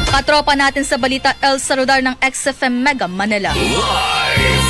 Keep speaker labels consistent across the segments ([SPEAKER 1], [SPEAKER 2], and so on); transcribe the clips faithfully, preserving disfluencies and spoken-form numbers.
[SPEAKER 1] Katropa natin sa balita, El Saludar ng X F M Mega Manila.
[SPEAKER 2] Live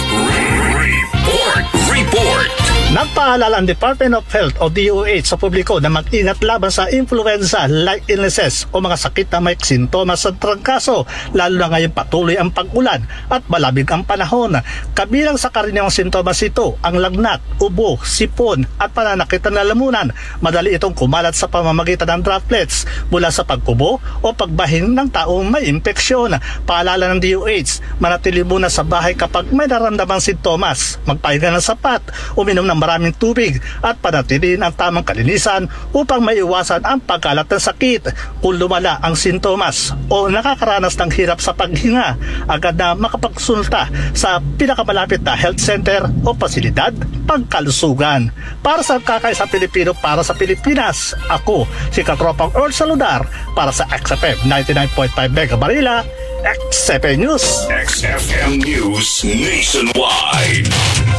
[SPEAKER 2] report, report.
[SPEAKER 3] Nagpaalala ang Department of Health o D O H sa publiko na mag-ingat laban sa influenza-like illnesses o mga sakit na may sintomas sa trangkaso, lalo na ngayon patuloy ang pag-ulan at malamig ang panahon. Kabilang sa karaniwang sintomas ito ang lagnat, ubo, sipon at pananakit ng lalamunan. Madali itong kumalat sa pamamagitan ng droplets mula sa pagkubo o pagbahin ng taong may impeksyon. Paalala ng D O H, manatili muna sa bahay kapag may naramdamang sintomas, magpahinga ng sapat, uminom ng maraming tubig at panatiliin ang tamang kalinisan upang maiwasan ang pagkalat ng sakit. Kung lumala ang sintomas o nakakaranas ng hirap sa paghinga, agad na makapagsulta sa pinakamalapit na health center o pasilidad pangkalusugan. Para sa Kakaisang Pilipino, para sa Pilipinas, ako si Katropang Earl Saludar para sa X F M ninety-nine point five Mega Manila, X F M News.
[SPEAKER 2] X F M News Nationwide.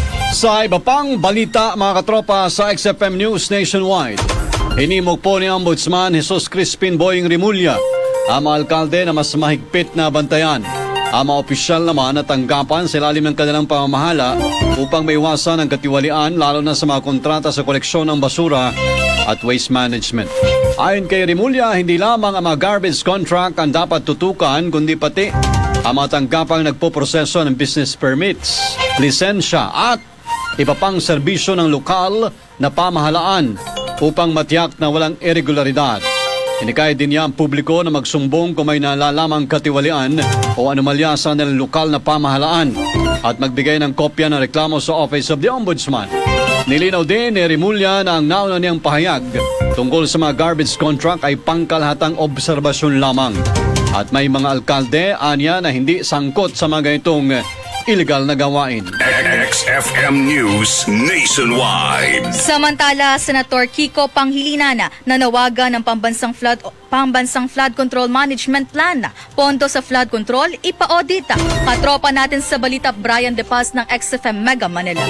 [SPEAKER 4] Sa iba pang balita, mga katropa, sa X F M News Nationwide, hinimok po ni Ombudsman Jesus Crispin Boying Rimulya ang mga alkalde na mas mahigpit na bantayan ang mga opisyal naman na tanggapan sa ilalim ng kanilang pamamahala upang maiwasan ang katiwalian lalo na sa mga kontrata sa koleksyon ng basura at waste management. Ayon kay Rimulya, hindi lamang ang mga garbage contract ang dapat tutukan kundi pati ang mga tanggapang nagpoproseso ng business permits, lisensya at iba pang serbisyo ng lokal na pamahalaan upang matiyak na walang irregularidad. Hinikayat din niya ang publiko na magsumbong kung may nalalamang katiwalian o anomalya sa nilang lokal na pamahalaan at magbigay ng kopya ng reklamo sa Office of the Ombudsman. Nilinaw din ni Rimulya na ang nauna niyang pahayag tungkol sa mga garbage contract ay pangkalahatang obserbasyon lamang at may mga alkalde anya na hindi sangkot sa mga ganitong illegal na gawain.
[SPEAKER 2] X F M News Nationwide.
[SPEAKER 1] Samantala, Senator Kiko Pangilinan nanawagan ng pambansang flood pambansang flood control management plan na pondo sa flood control ipa-audit. Katropa natin sa balita, Brian De Paz ng X F M Mega Manila.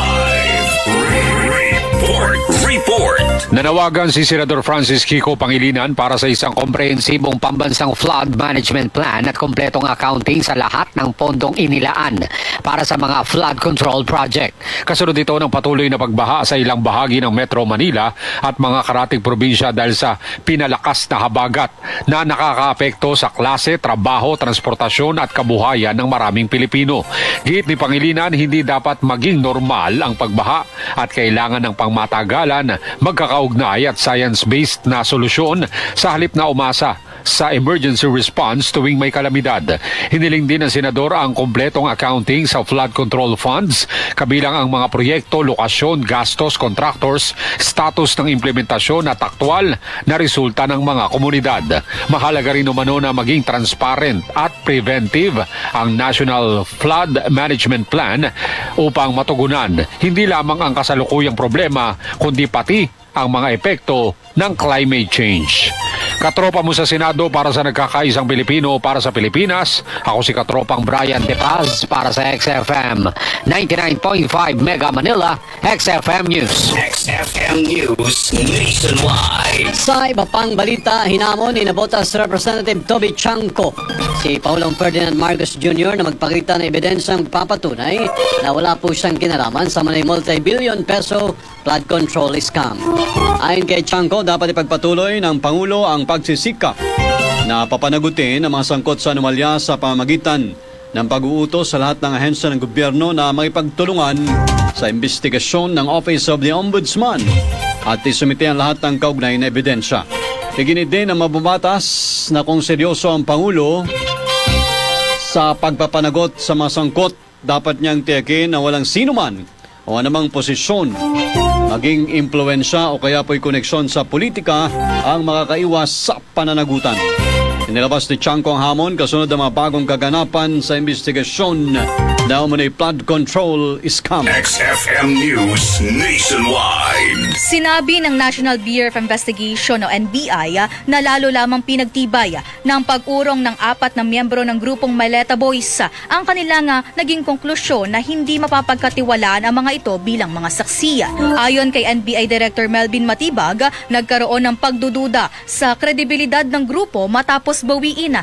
[SPEAKER 2] Live report, report.
[SPEAKER 5] Nanawagan si Senador Francis Kiko Pangilinan para sa isang komprehensibong pambansang flood management plan at kompletong accounting sa lahat ng pondong inilaan para sa mga flood control project. Kasunod ito ng patuloy na pagbaha sa ilang bahagi ng Metro Manila at mga karatig probinsya dahil sa pinalakas na habagat na nakakaapekto sa klase, trabaho, transportasyon at kabuhayan ng maraming Pilipino. Giit ni Pangilinan, hindi dapat maging normal ang pagbaha at kailangan ng pangmatagalan, magkakaugnay at science-based na solusyon sa halip na umasa sa emergency response tuwing may kalamidad. Hiniling din ng Senador ang kompletong accounting sa flood control funds, kabilang ang mga proyekto, lokasyon, gastos, contractors, status ng implementasyon at aktwal na resulta ng mga komunidad. Mahalaga rin umano na maging transparent at preventive ang National Flood Management Plan upang matugunan hindi lamang ang kasalukuyang problema kundi pati ang mga epekto ng climate change. Katropa mo sa Senado para sa Nagkakaisang Pilipino para sa Pilipinas, ako si Katropang Brian De Paz para sa X F M ninety-nine point five Mega Manila, X F M News.
[SPEAKER 2] X F M News Nationwide.
[SPEAKER 6] Sa iba pang balita, hinamon ni Navotas Representative Toby Chanco si Paulong Ferdinand Marcos Junior na magpakita ng ebidensyang papatunay na wala po siyang kinalaman sa mga multi-billion peso flood control scam. Ayon kay Chanco, dapat ipagpatuloy ng Pangulo ang pagsisikap na papanagutin ang mga sangkot sa anomalya sa pamamagitan ng pag-uutos sa lahat ng ahensya ng gobyerno na makipagtulungan sa investigasyon ng Office of the Ombudsman at isumite ang lahat ng kaugnay na ebidensya. Iginit din ang mabubatas na kung seryoso ang Pangulo sa pagpapanagot sa mga sangkot, dapat niyang tiyakin na walang sinuman o anumang posisyon, maging impluensya o kaya po'y koneksyon sa politika ang makakaiwas sa pananagutan. Inilabas ni Chanco ang hamon kasunod ng mga bagong kaganapan sa investigasyon na umunay flood control scam.
[SPEAKER 2] X F M News Nationwide.
[SPEAKER 1] Sinabi ng National Bureau of Investigation o N B I na lalo lamang pinagtibay ng pag-urong ng apat na miyembro ng grupong Maleta Boys ang kanilang naging konklusyon na hindi mapapagkatiwalaan ang mga ito bilang mga saksi. Ayon kay N B I Director Melvin Matibag, nagkaroon ng pagdududa sa kredibilidad ng grupo matapos bawiin